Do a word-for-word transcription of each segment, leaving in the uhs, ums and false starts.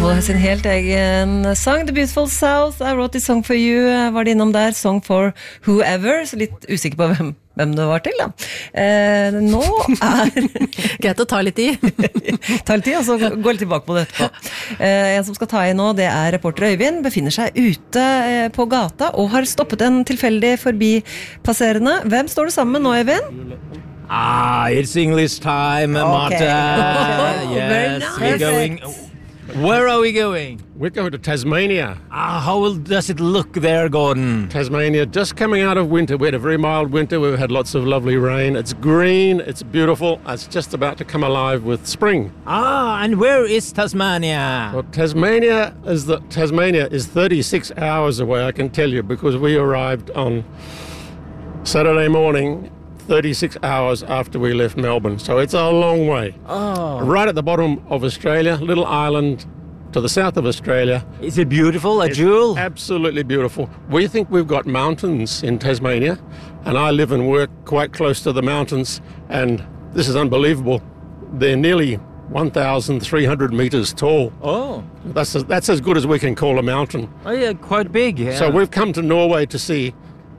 sin helt egen sang. The Beautiful South, I Wrote This Song For You, var det innom der. Song for Whoever, så litt usikker på hvem, hvem det var til da. Eh, nå er... Greit å ta litt tid. ta litt tid, og så gå litt tilbake på det etterpå. Eh, en som skal ta i nå, det er reporter Øyvind, befinner seg ute eh, på gata og har stoppet en tilfeldig forbipasserende. Hvem står du sammen med nå, Øyvind? Ah, it's English time, Okay. Marta. Oh, Yes, very we're nice. going. Where are we going? We're going to Tasmania. Ah, how will, does it look there, Gordon? Tasmania, just coming out of winter. We had a very mild winter. We've had lots of lovely rain. It's green, it's beautiful. It's just about to come alive with spring. Ah, and where is Tasmania? Well, Tasmania is the Tasmania is thirty-six hours away, I can tell you, because we arrived on Saturday morning, thirty-six hours after we left Melbourne. So it's a long way. Oh, Right at the bottom of Australia, little island to the south of Australia. is it beautiful, a It's jewel? Absolutely beautiful. We think we've got mountains in Tasmania, and I live and work quite close to the mountains, and this is unbelievable. They're nearly one thousand three hundred meters tall. Oh, That's as, that's as good as we can call a mountain. oh yeah, quite big. Yeah. So we've come to Norway to see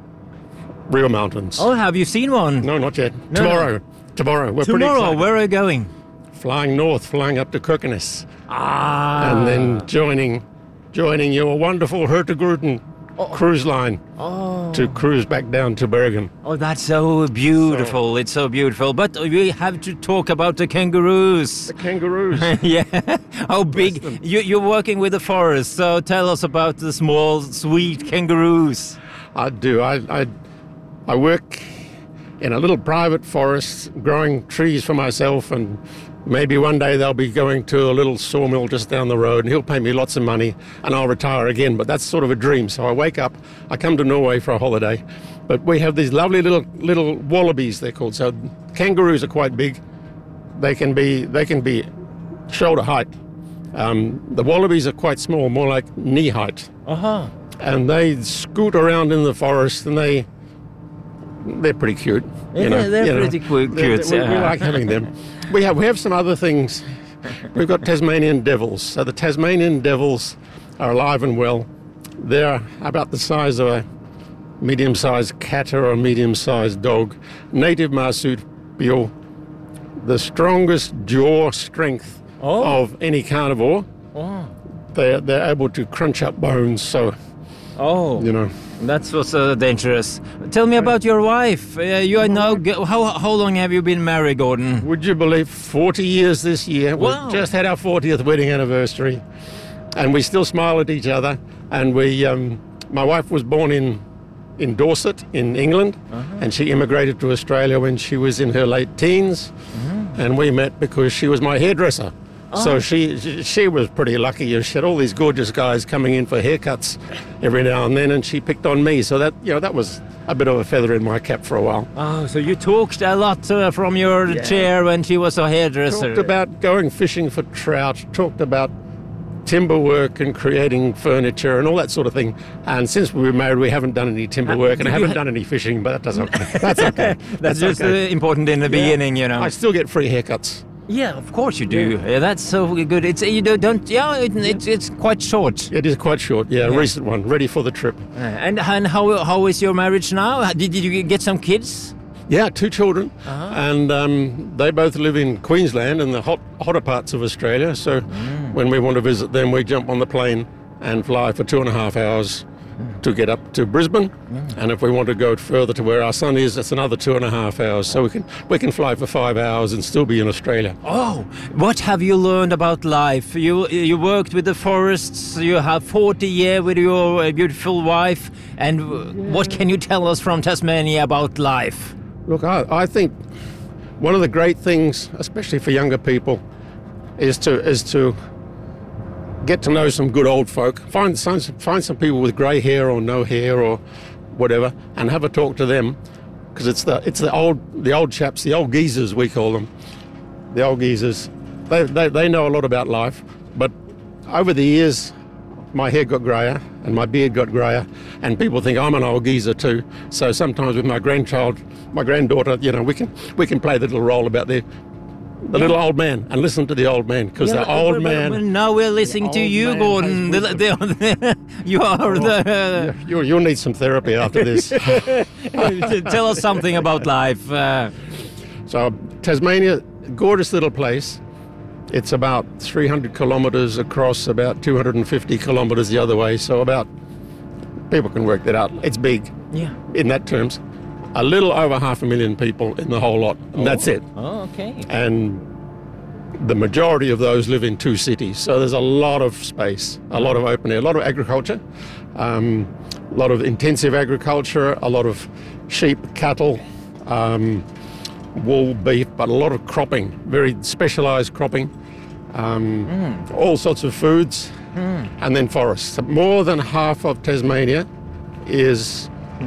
real mountains. Oh, have you seen one? No, not yet. No, Tomorrow. Tomorrow. We're pretty Tomorrow, excited. where are you going? Flying north, flying up to Kirkenes, Ah, and then joining joining your wonderful Hurtigruten cruise line oh, to cruise back down to Bergen. oh, that's so beautiful. It's so beautiful. But we have to talk about the kangaroos. The kangaroos. Yeah, how big? them. You, you're working with the forest, so tell us about the small, sweet kangaroos. I do. I, I I work in a little private forest, growing trees for myself, and maybe one day they'll be going to a little sawmill just down the road, and he'll pay me lots of money, and I'll retire again. But that's sort of a dream. So I wake up, I come to Norway for a holiday, but we have these lovely little little wallabies, they're called. So kangaroos are quite big. They can be they can be shoulder height. Um, the wallabies are quite small, more like knee height. Uh huh. And they scoot around in the forest, and they they're pretty cute. Yeah, you know, they're you know. pretty cu- They're- cute, we, we yeah. like having them. We have we have some other things. We've got Tasmanian devils. So the Tasmanian devils are alive and well. They're about the size of a medium-sized cat or a medium-sized dog. Native marsupial, the strongest jaw strength Oh. of any carnivore. Oh. They're they're able to crunch up bones. So Oh, you know. that's what's uh, dangerous. Tell me about your wife. Uh, you are now. Go- how how long have you been married, Gordon? Would you believe forty years this year? Wow. We've just had our fortieth wedding anniversary, and we still smile at each other. And we, um, my wife was born in in Dorset in England, and she immigrated to Australia when she was in her late teens, and we met because she was my hairdresser. So she she- she was pretty lucky. She had all these gorgeous guys coming in for haircuts every now and then, and she picked on me. So that you know that was a bit of a feather in my cap for a while. Oh, so you talked a lot uh, from your Yeah. chair when she was a hairdresser. Talked about going fishing for trout, talked about timber work and creating furniture and all that sort of thing. And since we were married, we haven't done any timber work and I haven't done any fishing, but that doesn't okay. That's okay. That's just okay. uh, important in the beginning, you know. I still get free haircuts. Yeah, of course you do. Yeah, that's so good. It's you don't, don't yeah, it, it's it's quite short. It is quite short, yeah, a recent one, ready for the trip. Uh, and and how how is your marriage now? Did, did you get some kids? Yeah, two children, and um, they both live in Queensland in the hot, hotter parts of Australia. So when we want to visit them, we jump on the plane and fly for two and a half hours to get up to Brisbane. And if we want to go further to where our son is, it's another two and a half hours. So we can we can fly for five hours and still be in Australia. Oh, what have you learned about life? You you worked with the forests. You have forty years with your uh, beautiful wife. And uh, what can you tell us from Tasmania about life? Look, I, I think one of the great things, especially for younger people, is to is to get to know some good old folk. Find some find some people with grey hair or no hair or whatever, and have a talk to them, because it's the it's the old the old chaps, the old geezers we call them, the old geezers. They they they know a lot about life, but over the years, my hair got greyer and my beard got greyer, and people think I'm an old geezer too. So sometimes with my grandchild, my granddaughter, you know, we can we can play the little role about their the little old man, and listen to the old man, because Yeah, the but- old but- but- man... but now we're listening to old you, man Gordon. has The, the, you are the. You, you'll need some therapy after this. Tell us something about life. Uh, So Tasmania, gorgeous little place. It's about three hundred kilometres across, about two hundred fifty kilometres the other way. So about, people can work that out. It's big yeah. in that terms. A little over half a million people in the whole lot. And that's it. Oh, okay. And the majority of those live in two cities. So there's a lot of space, a lot of open air, a lot of agriculture, um, a lot of intensive agriculture, a lot of sheep, cattle, um, wool, beef, but a lot of cropping, very specialised cropping, um, mm. all sorts of foods, mm. and then forests. More than half of Tasmania is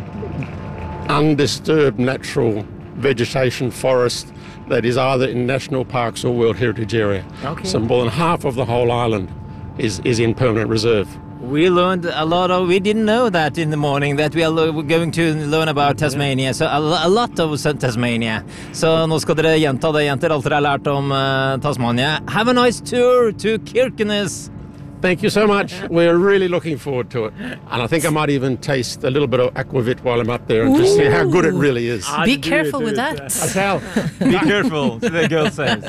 undisturbed natural vegetation forest that is either in national parks or World Heritage Area. Okay. So more than half of the whole island is, is in permanent reserve. We learned a lot of, we didn't know that in the morning, that we are lo- going to learn about Tasmania, so a, a lot of Tasmania. Så nå skal dere gjenta det, jenter, alt dere har lært om uh, Tasmania. Have a nice tour to Kirkenes. Thank you so much. We're really looking forward to it. And I think I might even taste a little bit of aquavit while I'm up there and just see how good it really is. Be careful with that. That's how. Be careful, the girl says.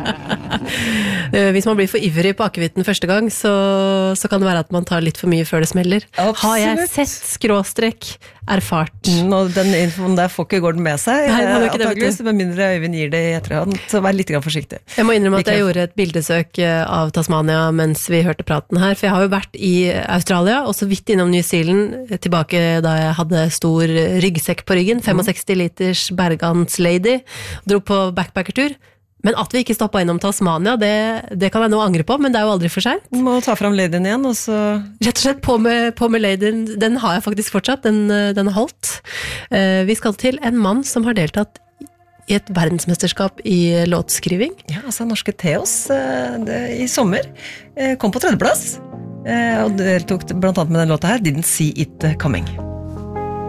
Eh, Hvis man blir for ivrig på akevitten første gang, så, så kan det være at man tar litt for mye før det smeller. Absolutt. Har jeg sett skråstrek erfart? Nå, den infoen der får ikke Gordon med seg, Nei, han har ikke det, vet du. antageligvis, med mindre Øyvind gir det i etterhånd, så vær litt grann forsiktig. Jeg må innrømme at Be jeg careful. gjorde et bildesøk eh, av Tasmania mens vi hørte praten her, for jeg har jo vært i Australia, og så vidt innom New Zealand, eh, tilbake da jeg hadde stor ryggsekk på ryggen, sekstifem liters Bergans Lady, dro på backpackertur. Men at vi ikke stoppet innom Tasmania, det, det kan jeg nå angre på, men det er jo aldri for sent. Du må ta fram ladyen igjen, og så... Rett og slett på med, på med Ladyen, den har jeg faktisk fortsatt, den, den har holdt. Eh, vi skal til en mann som har deltatt i et verdensmesterskap i låtskriving. Ja, altså norske Theos eh, det, i sommer eh, kom på tredjeplass, eh, og deltok blant annet med den låta her, Didn't See It Coming.